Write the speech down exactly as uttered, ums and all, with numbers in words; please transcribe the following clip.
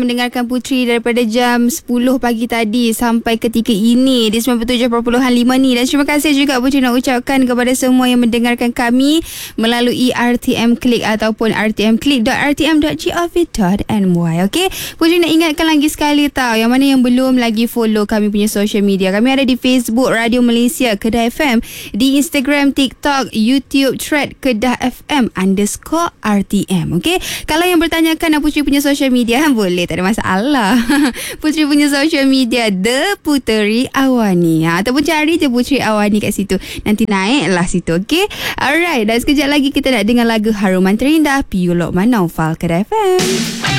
mendengarkan Puteri daripada jam sepuluh pagi tadi sampai ketika ini di sembilan puluh tujuh perpuluhan lima ni. Dan terima kasih juga Puteri nak ucapkan kepada semua yang mendengarkan kami melalui R T M Click ataupun r t m click dot r t m dot gov dot n y. Okey, Puteri nak ingatkan lagi sekali tau, yang mana yang belum lagi follow kami punya social media. Kami ada di Facebook Radio Malaysia Kedah F M, di Instagram, TikTok, YouTube, Thread Kedah F M underscore R T M. Okey, kalau yang bertanyakan Puteri punya social media, boleh, tak ada masalah. Puteri punya social media The Puteri Awani, ha, ataupun cari je Puteri Awani kat situ, nanti naik lah situ. Okey, alright, dan sekejap lagi kita nak dengar lagu Haruman Terindah Piyu Lokman Naufal Kedah F M.